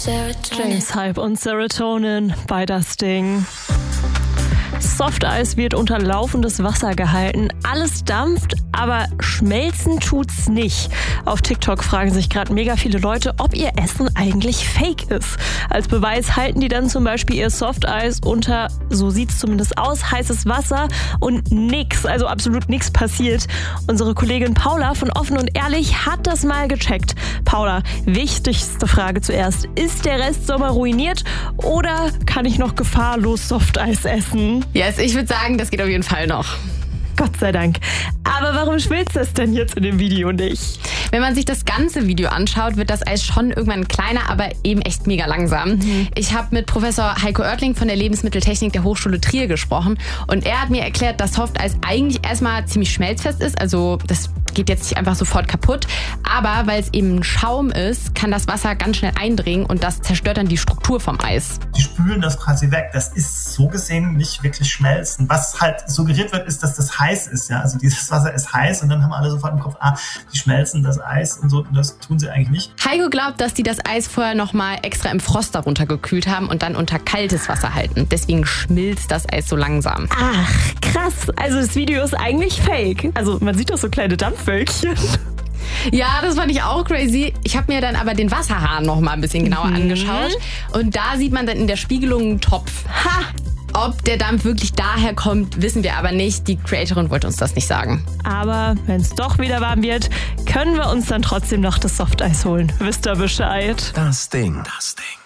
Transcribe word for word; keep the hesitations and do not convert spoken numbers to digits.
James Hype und Serotonin bei Das Ding. Softeis wird unter laufendes Wasser gehalten. Alles dampft, aber schmelzen tut's nicht. Auf TikTok fragen sich gerade mega viele Leute, ob ihr Essen eigentlich fake ist. Als Beweis halten die dann zum Beispiel ihr Softeis unter, so sieht's zumindest aus, heißes Wasser und nix, also absolut nichts passiert. Unsere Kollegin Paula von Offen und Ehrlich hat das mal gecheckt. Paula, wichtigste Frage zuerst. Ist der Rest Sommer ruiniert oder kann ich noch gefahrlos Softeis essen? Yes, ich würde sagen, das geht auf jeden Fall noch. Gott sei Dank. Aber warum schmilzt das denn jetzt in dem Video nicht? Wenn man sich das ganze Video anschaut, wird das Eis schon irgendwann kleiner, aber eben echt mega langsam. Mhm. Ich habe mit Professor Heiko Oertling von der Lebensmitteltechnik der Hochschule Trier gesprochen und er hat mir erklärt, dass Softeis eigentlich erstmal ziemlich schmelzfest ist, also das geht jetzt nicht einfach sofort kaputt, aber weil es eben ein Schaum ist, kann das Wasser ganz schnell eindringen und das zerstört dann die Struktur vom Eis. Die spülen das quasi weg. Das ist so gesehen nicht wirklich schmelzen. Was halt suggeriert wird, ist, dass das heiß ist. Ja? Also dieses Wasser ist heiß und dann haben alle sofort im Kopf, ah, die schmelzen das Eis und so. Und das tun sie eigentlich nicht. Heiko glaubt, dass die das Eis vorher nochmal extra im Frost darunter gekühlt haben und dann unter kaltes Wasser halten. Deswegen schmilzt das Eis so langsam. Ach, krass. Also das Video ist eigentlich fake. Also man sieht doch so kleine Dampfwölkchen. Ja, das fand ich auch crazy. Ich habe mir dann aber den Wasserhahn noch mal ein bisschen genauer mhm. angeschaut. Und da sieht man dann in der Spiegelung einen Topf. Ha! Ob der Dampf wirklich daher kommt, wissen wir aber nicht. Die Creatorin wollte uns das nicht sagen. Aber wenn es doch wieder warm wird, können wir uns dann trotzdem noch das Softeis holen. Wisst ihr Bescheid? Das Ding. Das Ding.